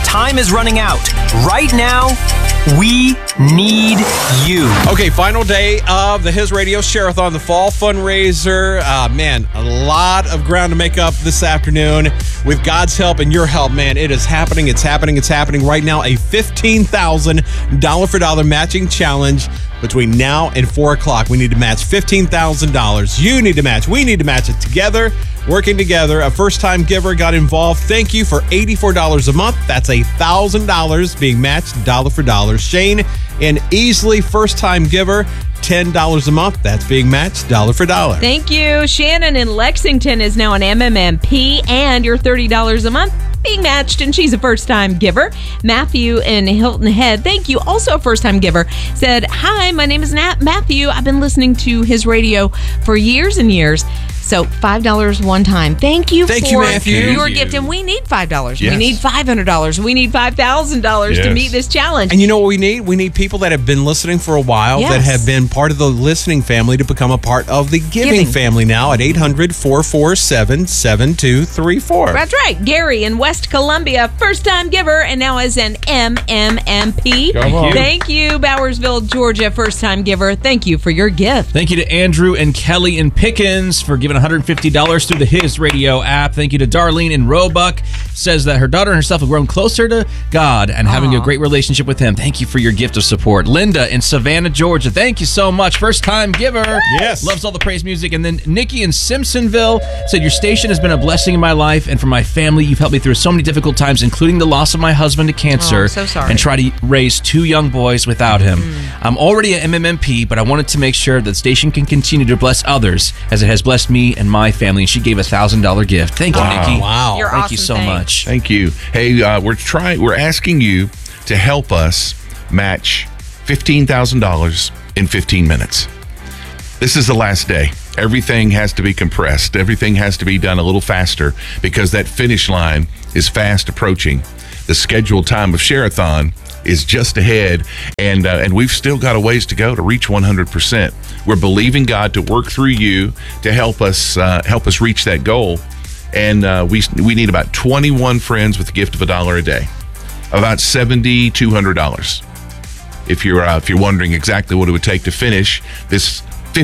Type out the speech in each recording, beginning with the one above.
time is running out. Right now, we need you. Okay, final day of the His Radio Share-a-thon, the fall fundraiser. Man, a lot of ground to make up this afternoon. With God's help and your help, man, it is happening. It's happening. It's happening right now. A $15,000 for dollar matching challenge between now and 4 o'clock. We need to match $15,000. You need to match. We need to match it together. Working together. A first-time giver got involved. Thank you for $84 a month. That's $1,000 being matched dollar for dollar. Shane, an easily first-time giver, $10 a month. That's being matched dollar for dollar. Thank you. Shannon in Lexington is now an MMMP, and you're $30 a month being matched, and she's a first-time giver. Matthew in Hilton Head, thank you, also a first-time giver, said, hi, my name is Matthew. I've been listening to his radio for years and years. So $5 one time. Thank you for Matthew. your gift. And we need $5. Yes. We need $500. We need $5,000 to meet this challenge. And you know what we need? We need people that have been listening for a while, that have been part of the listening family to become a part of the giving family now at 800-447-7234. That's right. Gary in West Columbia, first-time giver, and now is an MMMP. Thank you, Bowersville, Georgia, first-time giver. Thank you for your gift. Thank you to Andrew and Kelly in Pickens for giving $150 through the His Radio app. Thank you to Darlene in Roebuck. Says that her daughter and herself have grown closer to God and having a great relationship with Him. Thank you for your gift of support. Linda in Savannah, Georgia. Thank you so much. First time giver. Yes. Loves all the praise music. And then Nikki in Simpsonville said, your station has been a blessing in my life and for my family. You've helped me through so many difficult times, including the loss of my husband to cancer. So sorry. And try to raise 2 young boys without him. I'm already an MMMP, but I wanted to make sure that the station can continue to bless others as it has blessed me and my family. And she gave a $1,000 gift. Thank you, Nikki. Wow. You're Thank awesome. you so much. Thank you. Hey, we're asking you to help us match $15,000 in 15 minutes. This is the last day. Everything has to be compressed. Everything has to be done a little faster because that finish line is fast approaching. The scheduled time of Share-a-thon is just ahead, and we've still got a ways to go to reach 100%. We're believing God to work through you to help us reach that goal. And we need about 21 friends with the gift of $1 a day, about $7,200. If you're wondering exactly what it would take to finish this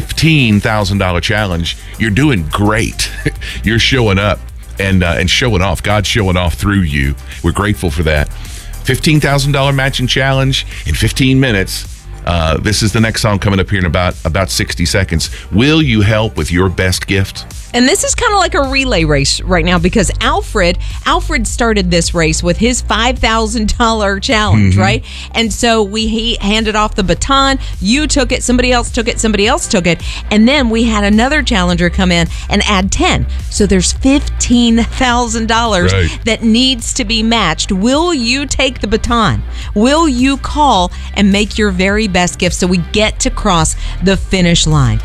$15,000 challenge, you're doing great. You're showing up and showing off. God's showing off through you. We're grateful for that. $15,000 matching challenge in 15 minutes. This is the next song coming up here in about 60 seconds. Will you help with your best gift? And this is kind of like a relay race right now because Alfred started this race with his $5,000 challenge, right? And so he handed off the baton. You took it. Somebody else took it. Somebody else took it. And then we had another challenger come in and add 10. So there's $15,000 that needs to be matched. Will you take the baton? Will you call and make your very best gift so we get to cross the finish line?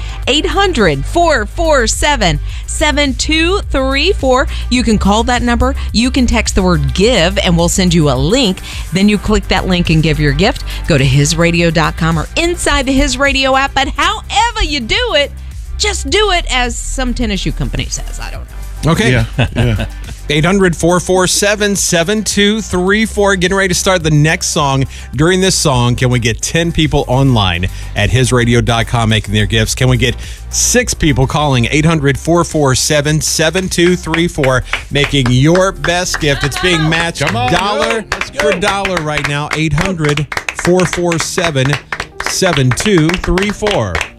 800-447-7234. You can call that number. You can text the word give and we'll send you a link. Then you click that link and give your gift. Go to hisradio.com or inside the His Radio app. But however you do it, just do it as some tennis shoe company says. I don't know. Okay. Yeah. 800-447-7234. Getting ready to start the next song. During this song, can we get 10 people online at hisradio.com making their gifts? Can we get 6 people calling 800-447-7234 making your best gift? It's being matched dollar for dollar right now. 800-447-7234.